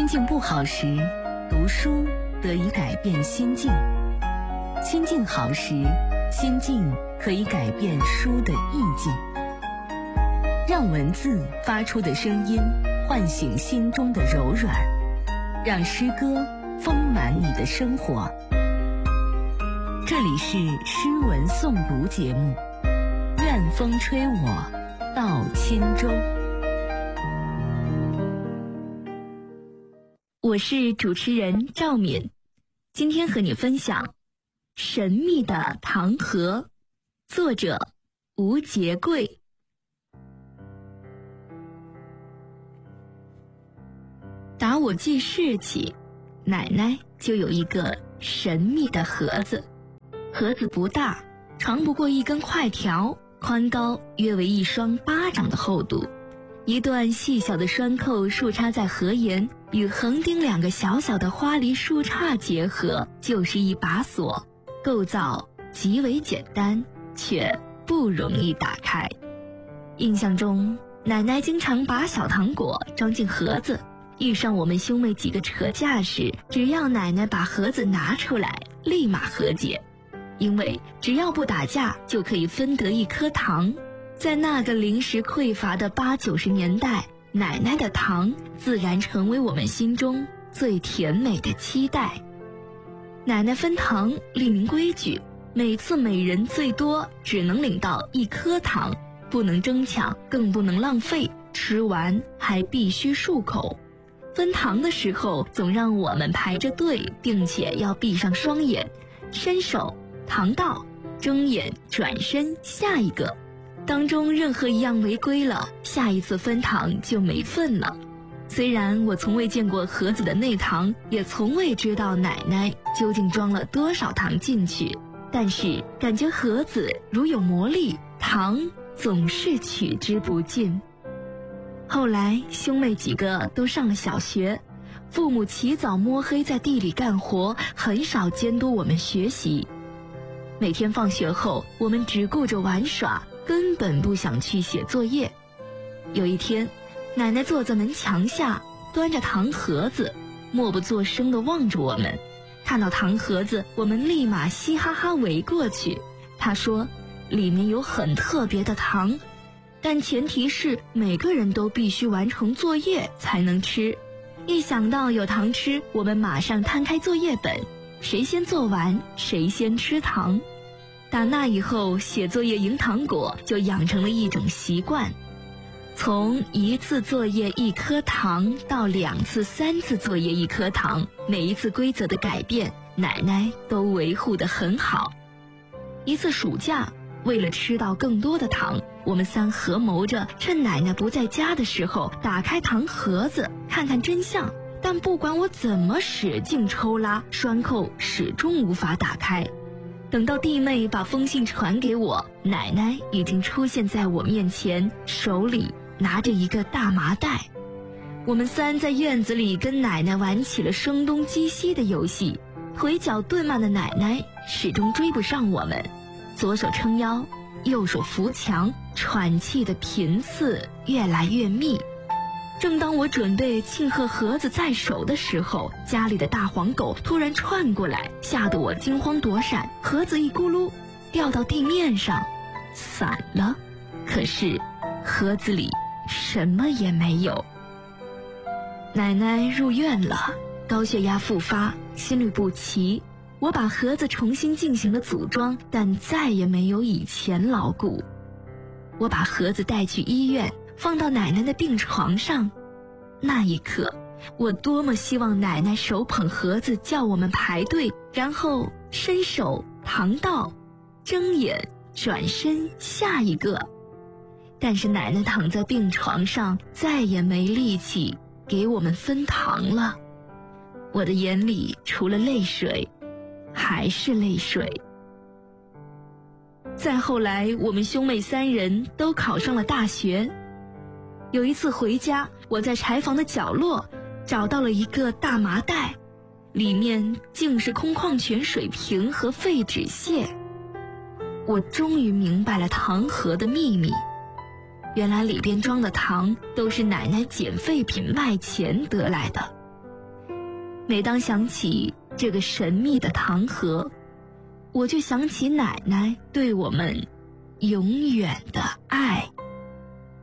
心境不好时，读书得以改变心境；心境好时，心境可以改变书的意境。让文字发出的声音唤醒心中的柔软，让诗歌丰满你的生活。这里是诗文诵读节目，愿风吹我到轻舟。 我是主持人赵敏，今天和你分享《神秘的唐河》，作者吴杰贵。打我记事起，奶奶就有一个神秘的盒子。盒子不大，长不过一根快条，宽高约为一双巴掌的厚度。一段细小的栓扣竖插在盒沿，与横钉两个小小的花梨树杈结合，就是一把锁，构造极为简单，却不容易打开。印象中，奶奶经常把小糖果装进盒子，遇上我们兄妹几个扯架时，只要奶奶把盒子拿出来，立马和解。因为只要不打架，就可以分得一颗糖。在那个零食匮乏的80、90年代，奶奶的糖自然成为我们心中最甜美的期待。奶奶分糖立明规矩，每次每人最多只能领到1颗糖，不能争抢，更不能浪费，吃完还必须漱口。分糖的时候总让我们排着队，并且要闭上双眼，伸手糖到，睁眼转身下一个，当中任何一样违规了，下一次分糖就没份了。虽然我从未见过盒子的内糖，也从未知道奶奶究竟装了多少糖进去，但是感觉盒子如有魔力，糖总是取之不尽。后来兄妹几个都上了小学，父母起早摸黑在地里干活，很少监督我们学习。每天放学后，我们只顾着玩耍，根本不想去写作业。有一天，奶奶坐在门墙下，端着糖盒子，默不作声地望着我们。看到糖盒子，我们立马嘻哈哈围过去。她说，里面有很特别的糖，但前提是每个人都必须完成作业才能吃。一想到有糖吃，我们马上摊开作业本，谁先做完谁先吃糖。打那以后，写作业赢糖果就养成了一种习惯，从1次作业1颗糖到2次、3次作业1颗糖，每一次规则的改变，奶奶都维护得很好。一次暑假，为了吃到更多的糖，我们3合谋着趁奶奶不在家的时候，打开糖盒子看看真相。但不管我怎么使劲抽拉，栓扣始终无法打开。等到弟妹把封信传给我，奶奶已经出现在我面前，手里拿着一个大麻袋。我们3在院子里跟奶奶玩起了声东击西的游戏，腿脚顿慢的奶奶始终追不上我们，左手撑腰，右手扶墙，喘气的频次越来越密。正当我准备庆贺盒子在手的时候，家里的大黄狗突然窜过来，吓得我惊慌躲闪，盒子一咕噜掉到地面上，散了。可是盒子里什么也没有。奶奶入院了，高血压复发，心律不齐。我把盒子重新进行了组装，但再也没有以前牢固。我把盒子带去医院，放到奶奶的病床上。那一刻，我多么希望奶奶手捧盒子叫我们排队，然后伸手糖到，睁眼转身下一个。但是奶奶躺在病床上，再也没力气给我们分糖了。我的眼里除了泪水，还是泪水。再后来，我们兄妹3人都考上了大学。有一次回家，我在柴房的角落找到了一个大麻袋，里面竟是空矿泉水瓶和废纸屑。我终于明白了糖盒的秘密，原来里边装的糖都是奶奶捡废品卖钱得来的。 每当想起这个神秘的糖盒，我就想起奶奶对我们永远的爱。